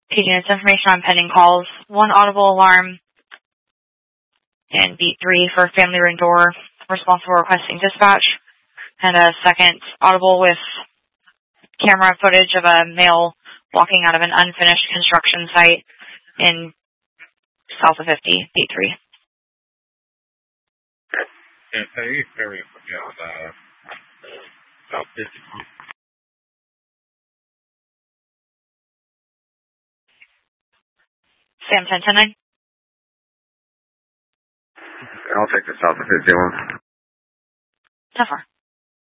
Paid units information on pending calls. 1 audible alarm and beat 3 for family ring door responsible requesting dispatch. And a second audible with camera footage of a male walking out of an unfinished construction site in south of 50, beat 3. Yeah, so you very south 50. Sam 10-9. I'll take the south of 51. 10-4.